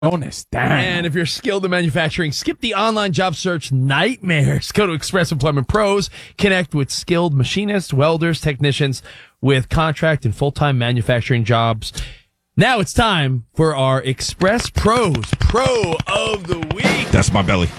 Bonus. Damn. And if you're skilled in manufacturing, skip the online job search nightmares. Go to Express Employment Pros. Connect with skilled machinists, welders, technicians with contract and full-time manufacturing jobs. Now it's time for our Express Pros Pro of the Week. That's my belly.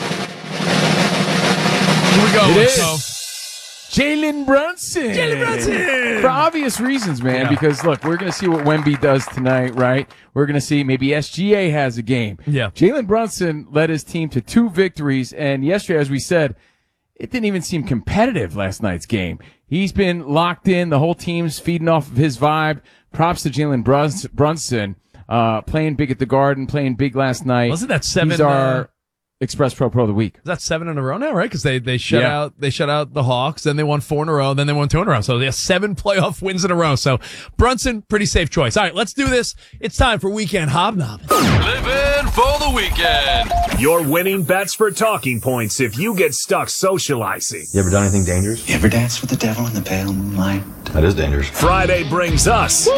Here we go. It is. Jalen Brunson. For obvious reasons, man, because, look, we're going to see what Wemby does tonight, right? We're going to see maybe SGA has a game. Yeah. Jalen Brunson led his team to 2 victories, and yesterday, as we said, it didn't even seem competitive last night's game. He's been locked in. The whole team's feeding off of his vibe. Props to Jalen Brunson, playing big at the Garden, playing big last night. Wasn't that 7? He's our Express Pro of the Week. Is that 7 in a row now, right? Because they shut out the Hawks, then they won 4 in a row, then they won 2 in a row. So they have 7 playoff wins in a row. So Brunson, pretty safe choice. All right, let's do this. It's time for Weekend Hobnobbing. Living for the weekend. Your winning bets for talking points if you get stuck socializing. You ever done anything dangerous? You ever dance with the devil in the pale moonlight? That is dangerous. Friday brings us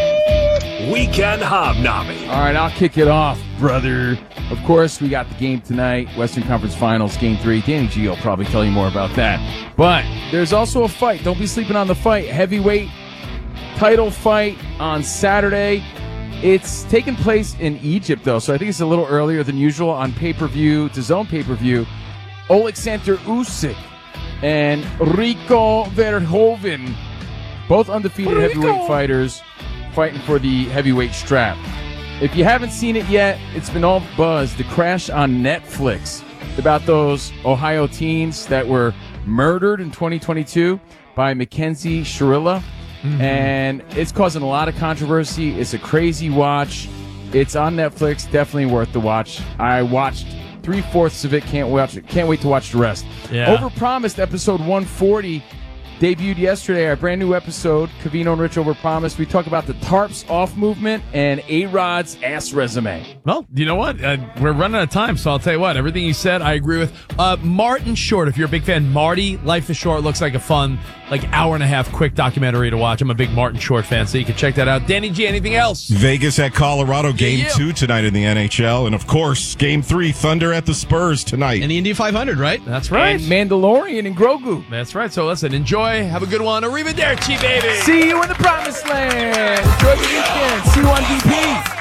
Weekend Hobnobbing. All right, I'll kick it off, brother. Of course, we got the game tonight, Western Conference Finals, Game 3. Danny G will probably tell you more about that. But there's also a fight. Don't be sleeping on the fight. Heavyweight title fight on Saturday. It's taking place in Egypt, though, so I think it's a little earlier than usual on pay-per-view, DAZN pay-per-view. Oleksandr Usyk and Rico Verhoeven, both undefeated heavyweight fighters, fighting for the heavyweight strap. If you haven't seen it yet, it's been all buzz. The crash on Netflix about those Ohio teens that were murdered in 2022 by Mackenzie Shirilla. And it's causing a lot of controversy. It's a crazy watch. It's on Netflix. Definitely worth the watch. I watched 3/4 of it. Can't wait to watch the rest. Yeah. Overpromised episode 140 debuted yesterday, our brand new episode, Covino and Rich Overpromised. We talk about the tarps off movement and A-Rod's ass resume. Well, you know what? We're running out of time, so I'll tell you what. Everything you said, I agree with. Martin Short, if you're a big fan, Marty, Life is Short, looks like a fun, hour and a half quick documentary to watch. I'm a big Martin Short fan, so you can check that out. Danny G, anything else? Vegas at Colorado, Game 2 tonight in the NHL. And, of course, Game 3, Thunder at the Spurs tonight. And the Indy 500, right? That's right. And Mandalorian and Grogu. That's right. So, listen, enjoy. Have a good one. Arrivederci, baby. See you in the promised land. Enjoy the weekend. See you on DP.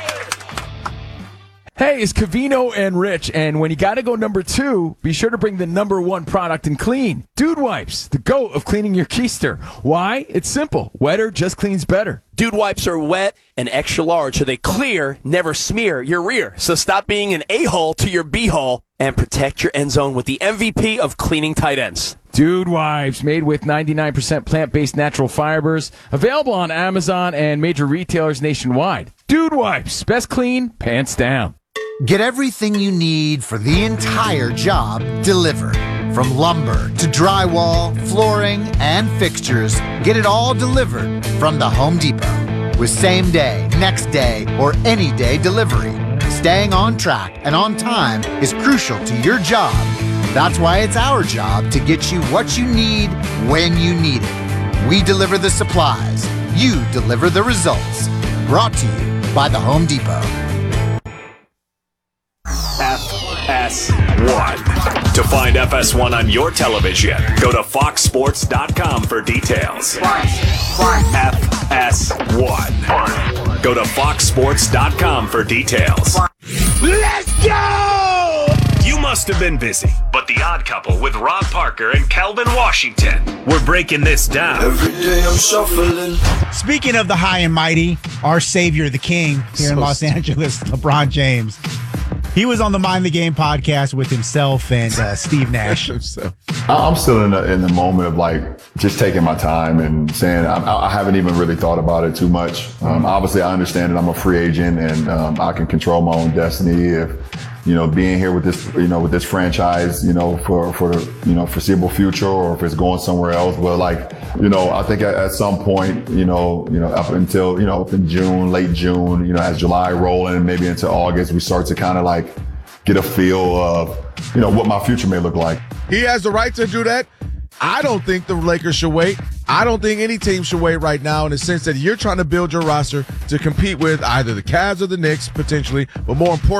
Hey, it's Covino and Rich, and when you gotta go number 2, be sure to bring the number 1 product in clean. Dude Wipes, the GOAT of cleaning your keister. Why? It's simple. Wetter just cleans better. Dude Wipes are wet and extra large, so they clear, never smear your rear. So stop being an a-hole to your b-hole and protect your end zone with the MVP of cleaning tight ends. Dude Wipes, made with 99% plant-based natural fibers. Available on Amazon and major retailers nationwide. Dude Wipes, best clean, pants down. Get everything you need for the entire job delivered. From lumber to drywall, flooring, and fixtures, get it all delivered from the Home Depot. With same day, next day, or any day delivery. Staying on track and on time is crucial to your job. That's why it's our job to get you what you need when you need it. We deliver the supplies. You deliver the results. Brought to you by the Home Depot. FS1. To find FS1 on your television, go to foxsports.com for details. FS1. Go to foxsports.com for details. Let's go! You must have been busy, but The Odd Couple with Rob Parker and Calvin Washington, we're breaking this down. Every day I'm shuffling. Speaking of the high and mighty, our savior, the king here in Los Angeles, LeBron James. He was on the Mind the Game podcast with himself and Steve Nash. I'm still in the moment of just taking my time and saying I haven't even really thought about it too much. Obviously, I understand that I'm a free agent and I can control my own destiny. If being here with this franchise, for the foreseeable future, or if it's going somewhere else. But I think at some point, up until up in June, late June, as July rolling and maybe into August, we start to kind of get a feel of what my future may look like. He has the right to do that. I don't think the Lakers should wait. I don't think any team should wait right now in the sense that you're trying to build your roster to compete with either the Cavs or the Knicks potentially, but more importantly,